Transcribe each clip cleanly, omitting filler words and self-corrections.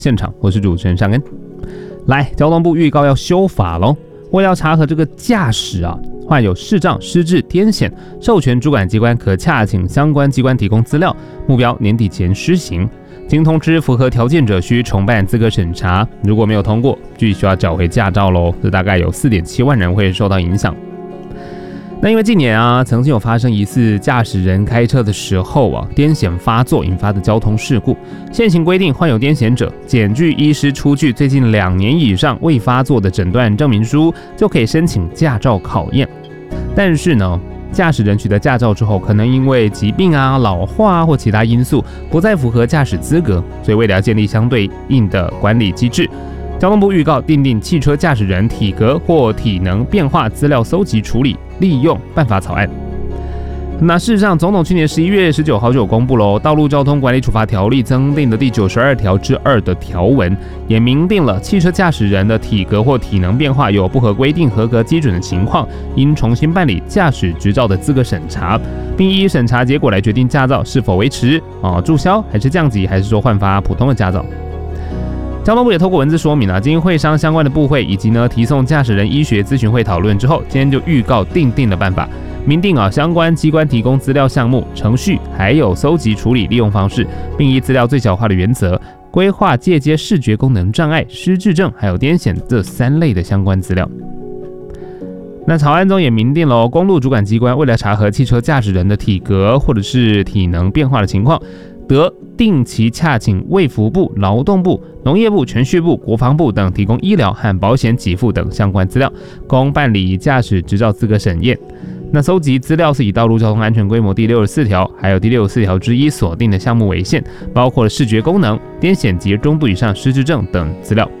现场，我是主持人尚恩。来，交通部预告要修法咯，为了要查核这个驾驶患有视障、失智、癫痫，授权主管机关可洽请相关机关提供资料，目标年底前施行。经通知符合条件者需重办资格审查，如果没有通过，就需要缴回驾照咯。这大概有 4.7 万人会受到影响。那因为近年曾经有发生疑似驾驶人开车的时候癫痫发作引发的交通事故，现行规定患有癫痫者检具医师出具最近2年以上未发作的诊断证明书，就可以申请驾照考验。但是呢，驾驶人取得驾照之后，可能因为疾病老化或其他因素不再符合驾驶资格，所以为了要建立相对应的管理机制，交通部预告订定汽车驾驶人体格或体能变化资料搜集处理利用办法草案。那事实上，总统去年11月19号就有公布了《道路交通管理处罚条例》增订的第92条之2的条文，也明定了汽车驾驶人的体格或体能变化有不合规定合格基准的情况，应重新办理驾驶执照的资格审查，并依审查结果来决定驾照是否维持、注销还是降级，还是说换发普通的驾照。交通部也透过文字说明经会商相关的部会以及提送驾驶人医学咨询会讨论之后，今天就预告订定的办法，明定相关机关提供资料项目、程序，还有搜集处理利用方式，并依资料最小化的原则，规划借接视觉功能障碍、失智症还有癫痫这3类的相关资料。那草案中也明定了公路主管机关为了查核汽车驾驶人的体格或者是体能变化的情况，得定期洽请卫福部、劳动部、农业部、铨叙部、国防部等提供医疗和保险给付等相关资料，供办理驾驶执照资格审验。那搜集资料是以道路交通安全规模第64条还有第64条之1锁定的项目为限，包括了视觉功能、癫痫及中度以上失智症等资料。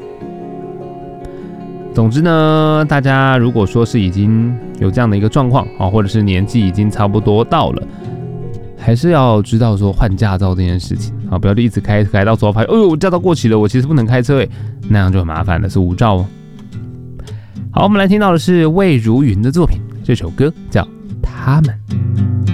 总之呢，大家如果说是已经有这样的一个状况或者是年纪已经差不多到了，还是要知道说换驾照这件事情不要一直开到时候发现我驾照过期了，我其实不能开车那样就很麻烦了，是无照好，我们来听到的是魏如云的作品，这首歌叫《他们》。